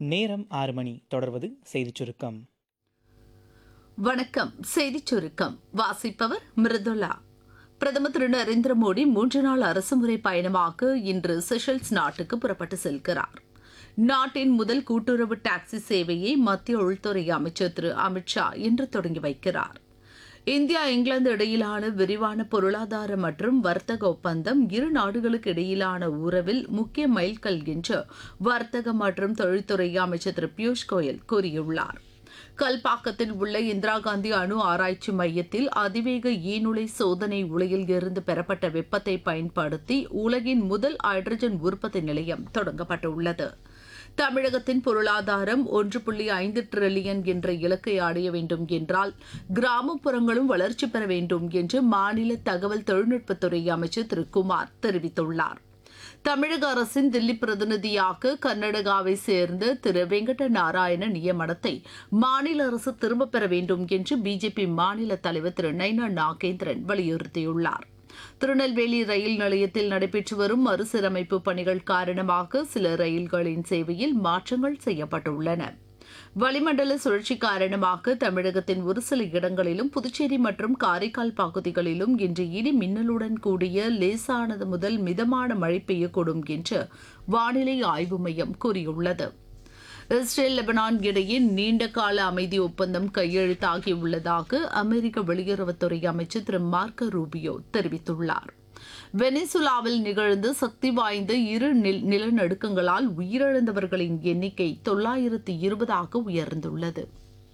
நேரம் 6 மணி. தொடர்வது செய்திச் சுருக்கம். வணக்கம். செய்திச் சுருக்கம் வாசிப்பவர் மிருதுளா. பிரதமர் திரு நரேந்திர மோடி 3 நாள் அரசுமுறை பயணமாக இன்று செஷல்ஸ் நாட்டுக்கு புறப்பட்டு செல்கிறார். நாட்டின் முதல் கூட்டுறவு டாக்ஸி சேவையை மத்திய உள்துறை அமைச்சர் திரு அமித்ஷா இன்று தொடங்கி வைக்கிறார். இந்தியா இங்கிலாந்து இடையிலான விரிவான பொருளாதார மற்றும் வர்த்தக ஒப்பந்தம் இரு நாடுகளுக்கு இடையிலான உறவில் முக்கிய மைல்கல் என்று வர்த்தக மற்றும் தொழில்துறை அமைச்சர் திரு பியூஷ் கோயல் கூறியுள்ளார். கல்பாக்கத்தில் உள்ள இந்திரா காந்தி அணு ஆராய்ச்சி மையத்தில் அதிவேக ஈநுழை சோதனை உலையில் இருந்து பெறப்பட்ட வெப்பத்தை பயன்படுத்தி உலகின் முதல் ஹைட்ரஜன் உற்பத்தி நிலையம் தொடங்கப்பட்டுள்ளது. தமிழகத்தின் பொருளாதாரம் 1.5 டிரில்லியன் என்ற இலக்கை அடைய வேண்டும் என்றால் கிராமப்புறங்களும் வளர்ச்சி பெற வேண்டும் என்று மாநில தகவல் தொழில்நுட்பத்துறை அமைச்சர் திரு குமார் தெரிவித்துள்ளார். தமிழக அரசின் தில்லி பிரதிநிதியாக கர்நாடகாவை சேர்ந்த திரு வெங்கட நாராயண நியமனத்தை மாநில அரசு திரும்பப் பெற வேண்டும் என்று பிஜேபி மாநில தலைவர் திரு நைனா நாகேந்திரன் வலியுறுத்தியுள்ளார். திருநெல்வேலி ரயில் நிலையத்தில் நடைபெற்று வரும் மறுசீரமைப்பு பணிகள் காரணமாக சில ரயில்களின் சேவையில் மாற்றங்கள் செய்யப்பட்டுள்ளன. வளிமண்டல சுழற்சி காரணமாக தமிழகத்தின் ஒரு சில இடங்களிலும் புதுச்சேரி மற்றும் காரைக்கால் பகுதிகளிலும் இன்று இடி மின்னலுடன் கூடிய லேசானது முதல் மிதமான மழை பெய்யக்கூடும் என்று வானிலை ஆய்வு மையம் கூறியுள்ளது. இஸ்ரேல் லெபனான் இடையே நீண்டகால அமைதி ஒப்பந்தம் கையெழுத்தாகியுள்ளதாக அமெரிக்க வெளியுறவுத்துறை அமைச்சர் திரு மார்க்கோ ரூபியோ தெரிவித்துள்ளார். வெனிசுலாவில் நிகழ்ந்து சக்தி வாய்ந்த இரு நிலநடுக்கங்களால் உயிரிழந்தவர்களின் எண்ணிக்கை 920 உயர்ந்துள்ளது.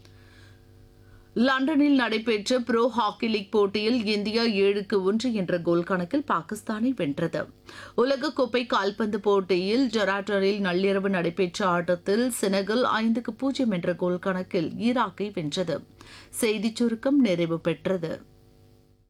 லண்டனில் நடைபெற்ற ப்ரோ ஹாக்கி லீக் போட்டியில் இந்தியா 7-1 என்ற கோல் கணக்கில் பாகிஸ்தானை வென்றது. உலகக்கோப்பை கால்பந்து போட்டியில் ஜொராட்டரில் நள்ளிரவு நடைபெற்ற ஆட்டத்தில் செனகல் 5-0 என்ற கோல் கணக்கில் ஈராக்கை வென்றது. செய்திச் சுருக்கம் நிறைவு பெற்றது.